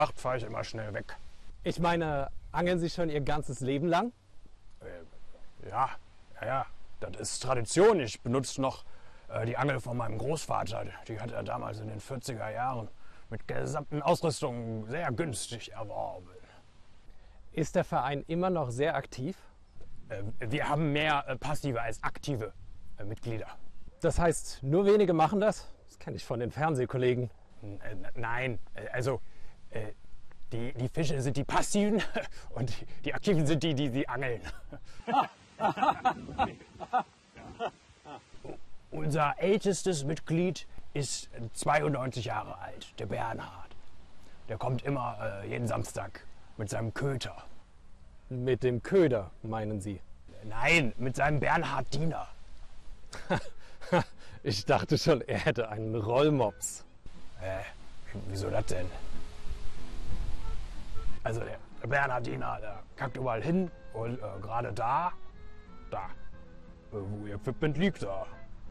fahre ich immer schnell weg. Ich meine, angeln Sie schon Ihr ganzes Leben lang? Ja, das ist Tradition. Ich benutze noch die Angel von meinem Großvater. Die hat er damals in den 40er Jahren mit gesamten Ausrüstung sehr günstig erworben. Ist der Verein immer noch sehr aktiv? Wir haben mehr passive als aktive Mitglieder. Das heißt, nur wenige machen das? Das kenne ich von den Fernsehkollegen. Nein, also die Fische sind die passiven und die aktiven sind die angeln. Unser ältestes Mitglied ist 92 Jahre alt, der Bernhard. Der kommt immer jeden Samstag mit seinem Köter. Mit dem Köder, meinen Sie? Nein, mit seinem Bernhardiner. Ich dachte schon, er hätte einen Rollmops. Wieso das denn? Also der Bernhardiner, der kackt überall hin und gerade da, wo ihr Equipment liegt, da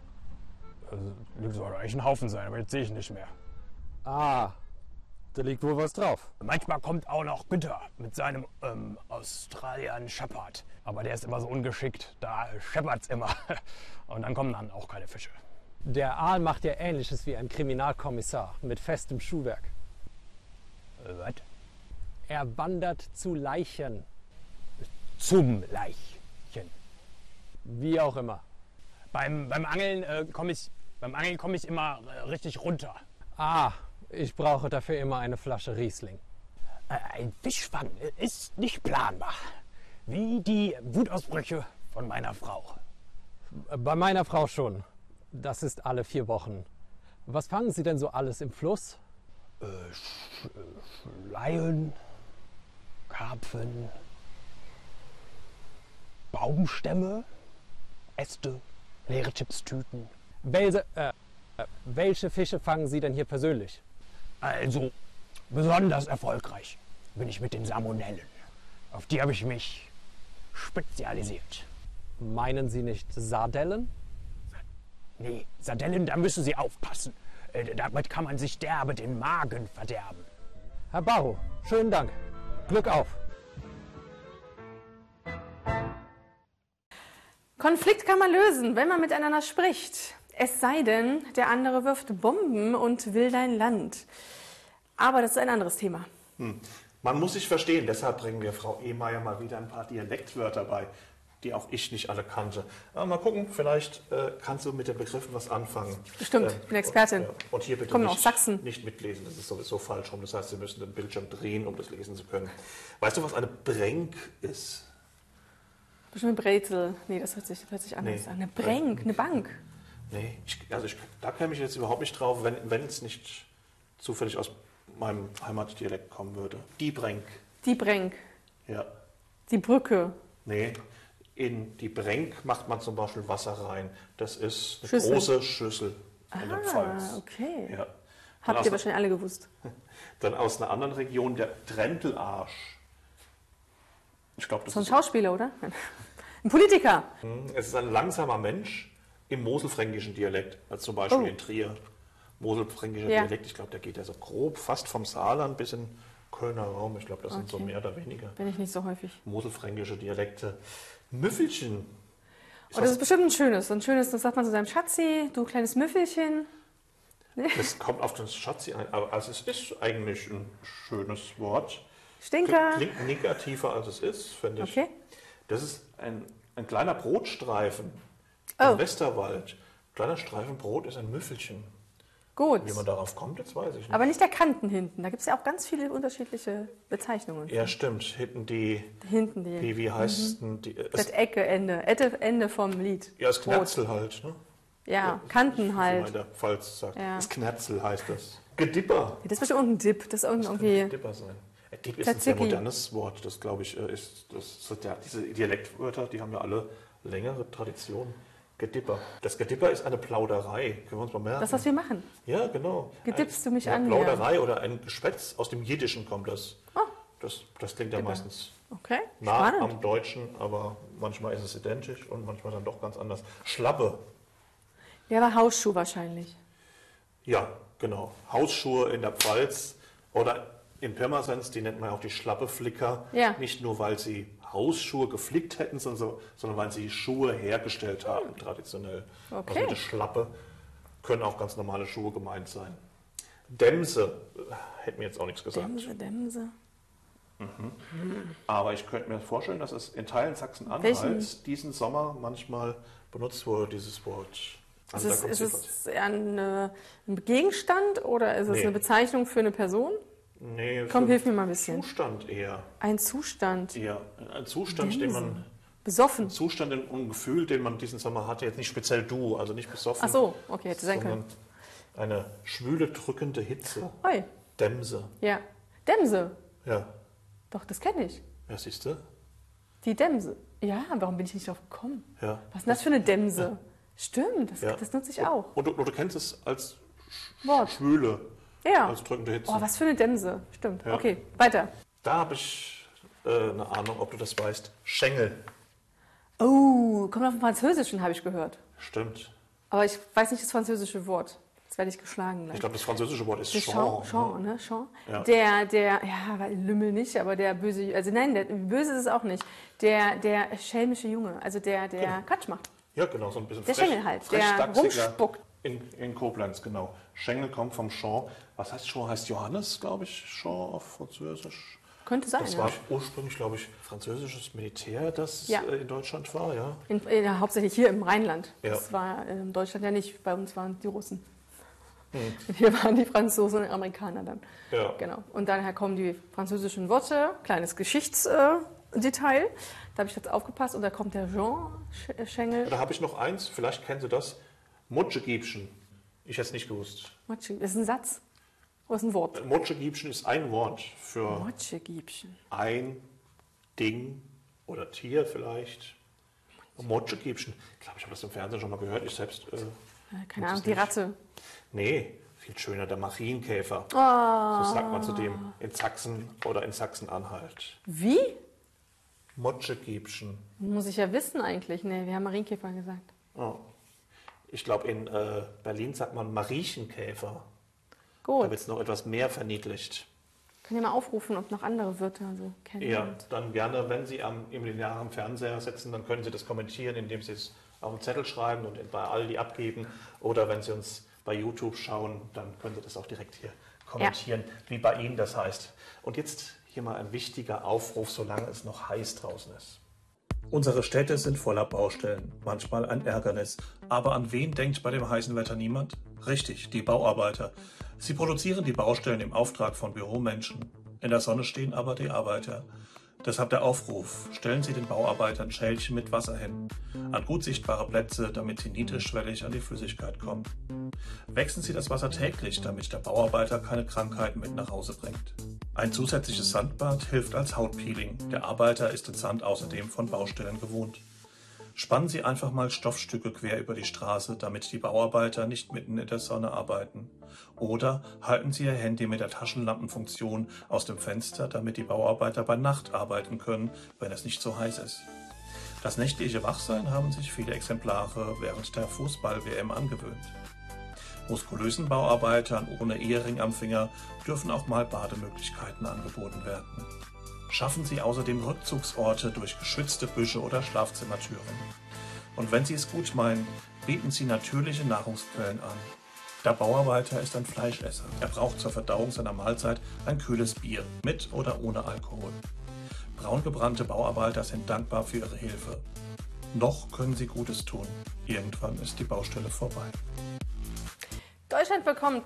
soll eigentlich ein Haufen sein, aber jetzt sehe ich nicht mehr. Ah, da liegt wohl was drauf. Manchmal kommt auch noch Günther mit seinem Australian Shepherd, aber der ist immer so ungeschickt, da scheppert's immer und dann kommen dann auch keine Fische. Der Aal macht ja Ähnliches wie ein Kriminalkommissar mit festem Schuhwerk. Was? Er wandert zu Leichen. Zum Leichen. Wie auch immer. Beim Angeln komme ich immer richtig runter. Ah, ich brauche dafür immer eine Flasche Riesling. Ein Fischfang ist nicht planbar. Wie die Wutausbrüche von meiner Frau. Bei meiner Frau schon. Das ist alle 4 Wochen. Was fangen Sie denn so alles im Fluss? Schleien, Karpfen, Baumstämme, Äste, leere Chipstüten. Welche Fische fangen Sie denn hier persönlich? Also besonders erfolgreich bin ich mit den Salmonellen. Auf die habe ich mich spezialisiert. Meinen Sie nicht Sardellen? Nee, Sardellen, da müssen Sie aufpassen. Damit kann man sich derbe den Magen verderben. Herr Barrow, schönen Dank. Glück auf. Konflikt kann man lösen, wenn man miteinander spricht. Es sei denn, der andere wirft Bomben und will dein Land. Aber das ist ein anderes Thema. Man muss sich verstehen, deshalb bringen wir Frau Ehmeier mal wieder ein paar Dialektwörter bei, die auch ich nicht alle kannte. Aber mal gucken, vielleicht kannst du mit den Begriffen was anfangen. Bestimmt, ich bin Expertin. Und hier bitte Kommen aus Sachsen. nicht mitlesen, das ist sowieso falsch rum. Das heißt, Sie müssen den Bildschirm drehen, um das lesen zu können. Weißt du, was eine Brenk ist? Bestimmt eine Brezel. Nee, das hört sich anders an. Eine Brenk, eine Bank. Nee, da käme ich jetzt überhaupt nicht drauf, wenn es nicht zufällig aus meinem Heimatdialekt kommen würde. Die Brenk. Die Brenk. Ja. Die Brücke. Nee, in die Brenk macht man zum Beispiel Wasser rein. Das ist eine Schüssel. große Schüssel in der Pfalz. Okay. Ja. Habt ihr wahrscheinlich alle gewusst. Dann aus einer anderen Region der Trentelarsch. Ich glaube, das So ein ist Schauspieler, oder? Ein Politiker. Es ist ein langsamer Mensch im moselfränkischen Dialekt, als zum Beispiel in Trier. Moselfränkischer Dialekt, ich glaube, der geht ja so grob fast vom Saarland bis in Kölner Raum. Ich glaube, das sind so mehr oder weniger Bin ich nicht so häufig. moselfränkische Dialekte. Müffelchen. Oh, das ist bestimmt ein schönes. So ein schönes, das sagt man zu seinem Schatzi, du kleines Müffelchen. Das kommt auf das Schatzi ein, aber also es ist eigentlich ein schönes Wort. Stinker. Klingt negativer, als es ist, finde ich. Okay. Das ist ein kleiner Brotstreifen Oh. im Westerwald. Kleiner Streifen Brot ist ein Müffelchen. Gut. Wie man darauf kommt, jetzt weiß ich nicht. Aber nicht der Kanten hinten. Da gibt es ja auch ganz viele unterschiedliche Bezeichnungen. Ja, stimmt. Hinten Hinten die. wie heißt denn die? Das Ecke, Ende. Ende vom Lied. Ja, das Knärzel halt. Ne? Ja, Kanten Wie man halt. in der Pfalz sagt. Ja. Das Knärzel heißt das. Gedipper. Das ist bestimmt irgendein Dip. Das ist irgendwie. Dipper sein. Dip ist ein sehr Tzatziki. modernes Wort. Das glaube ich diese Dialektwörter, die haben ja alle längere Tradition. Gedipper. Das Gedipper ist eine Plauderei. Können wir uns mal merken? Das, was wir machen. Ja, genau. Gedippst du mich an, Plauderei oder ein Geschwätz. Aus dem Jiddischen kommt das. Oh. Das klingt ja meistens Okay, nah spannend. am Deutschen, aber manchmal ist es identisch und manchmal dann doch ganz anders. Schlappe. Ja, aber Hausschuh wahrscheinlich. Ja, genau. Hausschuhe in der Pfalz oder In Pirmasens, die nennt man auch die Schlappeflicker. Ja. Nicht nur, weil sie Hausschuhe geflickt hätten, sondern weil sie Schuhe hergestellt haben, traditionell. Okay. Also mit der Schlappe können auch ganz normale Schuhe gemeint sein. Dämse, hätte mir jetzt auch nichts gesagt. Dämse. Aber ich könnte mir vorstellen, dass es in Teilen Sachsen-Anhalts diesen Sommer manchmal benutzt wurde, dieses Wort. Ist es eher ein Gegenstand oder ist es eine Bezeichnung für eine Person? Nee, Komm, hilf mir mal ein bisschen. Zustand eher. Ein Zustand. Eher ein Zustand, den man... Besoffen. Ein Zustand und ein Gefühl, den man diesen Sommer hatte, jetzt nicht speziell du, also nicht besoffen. Ach so, okay, hätte sein können. Eine schwüle, drückende Hitze. Oi. Dämse. Ja. Dämse. Ja. Doch, das kenne ich. Ja, siehst du? Die Dämse. Ja, warum bin ich nicht drauf gekommen? Ja. Was ist denn das für eine Dämse? Ja. Stimmt, Ja. das nutze ich auch. Und du kennst es als Wort. Schwüle, Ja. als drückende Hitze. Oh, was für eine Dämse. Stimmt. Ja. Okay, weiter. Da habe ich eine Ahnung, ob du das weißt. Schengel. Oh, kommt auf dem Französischen, habe ich gehört. Stimmt. Aber ich weiß nicht das französische Wort. Jetzt werde ich geschlagen gleich. Ich glaube, das französische Wort ist Der Champ. Champ, ne? Champ. Ja. Ja, weil Lümmel nicht, aber der böse, also nein, der böse ist es auch nicht. Der schelmische Junge, also der Quatsch macht. Ja, genau, so ein bisschen Der Schengel halt, der frechdachsiger rumspuckt. In Koblenz, genau. Schengel kommt vom Champ. Was heißt Champ? Heißt Johannes, glaube ich, Champ auf Französisch. Könnte sein, Das ja. war ursprünglich, glaube ich, französisches Militär, das Ja. in Deutschland war, ja. Hauptsächlich hier im Rheinland. Ja. Das war in Deutschland ja nicht. Bei uns waren die Russen. Und hier waren die Franzosen und Amerikaner dann. Ja. Genau. Und daher kommen die französischen Worte. Kleines Geschichtsdetail. Da habe ich jetzt aufgepasst. Und da kommt der Jean Schengel. Da habe ich noch eins, vielleicht kennen Sie das. Mutschegiebchen. Ich hätte es nicht gewusst. Das ist ein Satz. Oder ist ein Wort? Mutschegiebchen ist ein Wort für Motschegiebchen. ein Ding oder Tier vielleicht. Motschegiebchen. Ich glaube, ich habe das im Fernsehen schon mal gehört. Ich selbst. Keine Ahnung, die Ratte. Nee, viel schöner, der Marienkäfer. Oh. So sagt man zu dem in Sachsen oder in Sachsen-Anhalt. Wie? Motschegiebchen. Muss ich ja wissen eigentlich. Nee, wir haben Marienkäfer gesagt. Oh. Ich glaube, in Berlin sagt man Mariechenkäfer. Gut. Da wird es noch etwas mehr verniedlicht. Könnt ihr mal aufrufen, ob noch andere Wörter so kennen? Ja, dann gerne, wenn Sie im linearen Fernseher sitzen, dann können Sie das kommentieren, indem Sie es auf einen Zettel schreiben und bei Aldi abgeben. Oder wenn Sie uns bei YouTube schauen, dann können Sie das auch direkt hier kommentieren, wie bei Ihnen das heißt. Und jetzt hier mal ein wichtiger Aufruf, solange es noch heiß draußen ist. Unsere Städte sind voller Baustellen, manchmal ein Ärgernis. Aber an wen denkt bei dem heißen Wetter niemand? Richtig, die Bauarbeiter. Sie produzieren die Baustellen im Auftrag von Büromenschen. In der Sonne stehen aber die Arbeiter. Deshalb der Aufruf, stellen Sie den Bauarbeitern Schälchen mit Wasser hin, an gut sichtbare Plätze, damit sie niedrigschwellig an die Flüssigkeit kommen. Wechseln Sie das Wasser täglich, damit der Bauarbeiter keine Krankheiten mit nach Hause bringt. Ein zusätzliches Sandbad hilft als Hautpeeling. Der Arbeiter ist den Sand außerdem von Baustellen gewohnt. Spannen Sie einfach mal Stoffstücke quer über die Straße, damit die Bauarbeiter nicht mitten in der Sonne arbeiten. Oder halten Sie Ihr Handy mit der Taschenlampenfunktion aus dem Fenster, damit die Bauarbeiter bei Nacht arbeiten können, wenn es nicht so heiß ist. Das nächtliche Wachsein haben sich viele Exemplare während der Fußball-WM angewöhnt. Muskulösen Bauarbeitern ohne Ehering am Finger dürfen auch mal Bademöglichkeiten angeboten werden. Schaffen Sie außerdem Rückzugsorte durch geschützte Büsche oder Schlafzimmertüren. Und wenn Sie es gut meinen, bieten Sie natürliche Nahrungsquellen an. Der Bauarbeiter ist ein Fleischesser. Er braucht zur Verdauung seiner Mahlzeit ein kühles Bier, mit oder ohne Alkohol. Braungebrannte Bauarbeiter sind dankbar für ihre Hilfe. Noch können sie Gutes tun. Irgendwann ist die Baustelle vorbei. Deutschland bekommt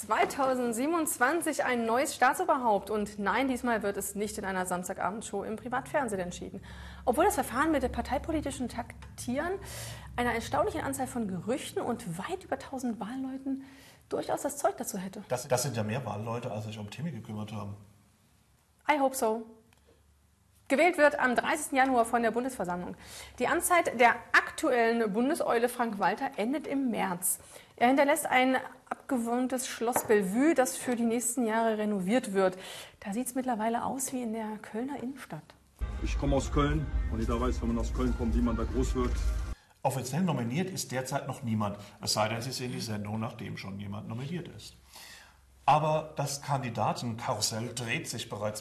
2027 ein neues Staatsoberhaupt. Und nein, diesmal wird es nicht in einer Samstagabendshow im Privatfernsehen entschieden. Obwohl das Verfahren mit dem parteipolitischen Taktieren einer erstaunlichen Anzahl von Gerüchten und weit über 1000 Wahlleuten durchaus das Zeug dazu hätte. Das sind ja mehr Wahlleute, als sich um Timmy gekümmert haben. I hope so. Gewählt wird am 30. Januar von der Bundesversammlung. Die Amtszeit der aktuellen Bundeseule Frank-Walter endet im März. Er hinterlässt ein abgewohntes Schloss Bellevue, das für die nächsten Jahre renoviert wird. Da sieht es mittlerweile aus wie in der Kölner Innenstadt. Ich komme aus Köln und jeder weiß, wenn man aus Köln kommt, wie man da groß wird. Offiziell nominiert ist derzeit noch niemand, es sei denn, Sie sehen die Sendung, nachdem schon jemand nominiert ist. Aber das Kandidatenkarussell dreht sich bereits